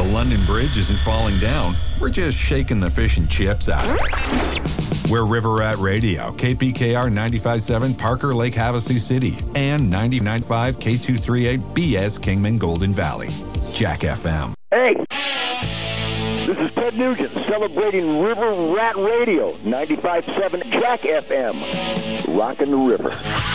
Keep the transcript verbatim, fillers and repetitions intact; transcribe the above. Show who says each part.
Speaker 1: The London Bridge isn't falling down. We're just shaking the fish and chips out of it. We're River Rat Radio, K P K R ninety-five point seven, Parker Lake, Havasu City, and ninety-nine point five, K two thirty-eight, B S Kingman, Golden Valley. Jack F M.
Speaker 2: Hey, this is Ted Nugent celebrating River Rat Radio, ninety-five point seven Jack F M. Rockin' the river.